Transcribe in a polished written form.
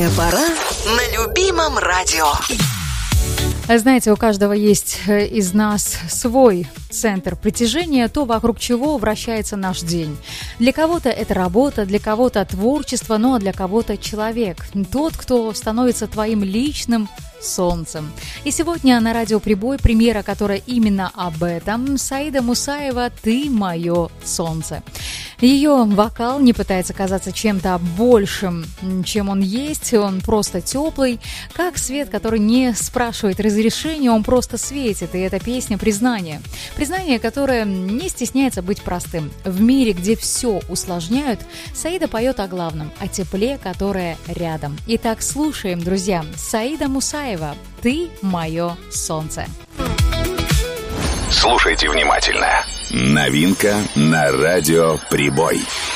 Золотая пора на любимом радио. Знаете, у каждого есть из нас свой центр притяжения, то, вокруг чего вращается наш день. Для кого-то это работа, для кого-то творчество, ну а для кого-то человек. Тот, кто становится твоим личным солнцем. И сегодня на радио «Прибой» премьера, которая именно об этом. Саида Мусаева «Ты мое солнце». Ее вокал не пытается казаться чем-то большим, чем он есть. Он просто теплый, как свет, который не спрашивает разрешения, он просто светит. И эта песня «Признание». Признание, которое не стесняется быть простым. В мире, где все усложняют, Саида поет о главном, о тепле, которое рядом. Итак, слушаем, друзья. Саида Мусаева «Ты мое солнце». Слушайте внимательно. Новинка на радио «Прибой».